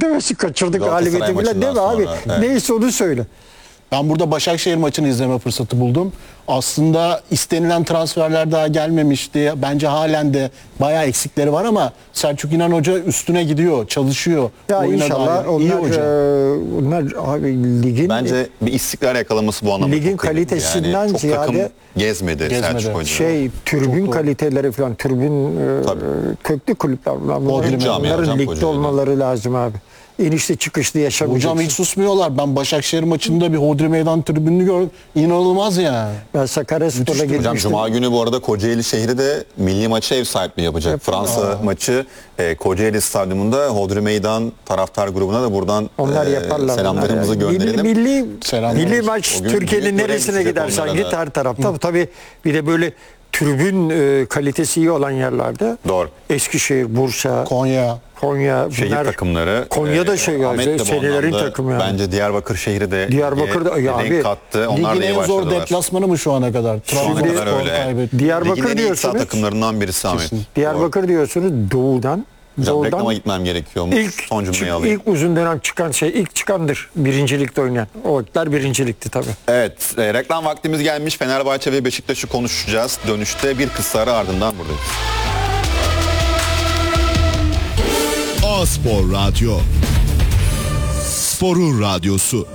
demesin, kaçırdık Galatasaray galibiyeti falan deme maçından abi. sonra, evet. Neyse onu söyle. Ben burada Başakşehir maçını izleme fırsatı buldum. Aslında istenilen transferler daha gelmemişti. Bence halen de bayağı eksikleri var ama Selçuk İnan Hoca üstüne gidiyor, çalışıyor. Ya Oyuna inşallah dair. İyi onlar, hoca. onlar abi ligin Bence bir istikrar yakalaması bu anlamda Ligin çok kıymetli. kalitesinden çok takım ziyade gezmedi Selçuk Hoca. tribün kaliteleri falan, tribün Tabii. köklü kulüpler. Bodrum camia Bunların hocam, ligde Kocaeli. olmaları lazım abi. İnişli çıkışlı yaşamayacaksın. Hocam hiç susmuyorlar. Ben Başakşehir maçında bir Hodri Meydan tribününü gördüm. İnanılmaz yani. Ben Sakaryaspor'a Hocam gitmiştim. Cuma günü bu arada Kocaeli şehri de milli maçı ev sahipliği yapacak. Fransa maçı Kocaeli Stadyumunda Hodri Meydan taraftar grubuna da buradan Onlar yaparlar. selamlarımızı bunlar yani. gönderelim. Selamlar Milli olsun. maç O gün Türkiye'nin büyük görev neresine düşecek gidersen onlara git da. her tarafta. Tabii bir de böyle tribün kalitesi iyi olan yerlerde. Doğru. Eskişehir, Bursa, Konya. Konya. Şehir bunlar- takımları. Konya'da Ahmet de bu senelerin anlamda takımı yani. Bence Diyarbakır şehri de Diyarbakır'da ya renk abi, kattı. Onlar Ligin da iyi en zor başladılar. deplasmanı mı şu ana kadar? Şu ana Trabzonspor kadar öyle. kaybetti. Diyarbakır Ligin en iyi iç saha diyorsunuz. takımlarından birisi Ahmet. Diyarbakır diyorsunuz doğudan. Hocam reklama gitmem gerekiyormuş. Son cümleyi alayım. ilk uzun dönem çıkan ilk çıkandır. Birincilikte oynayan. O vakitler birincilikti tabii. Evet, reklam vaktimiz gelmiş. Fenerbahçe ve Beşiktaş'ı konuşacağız. Dönüşte bir kısa ara ardından buradayız. A-Spor Radyo. Sporun radyosu.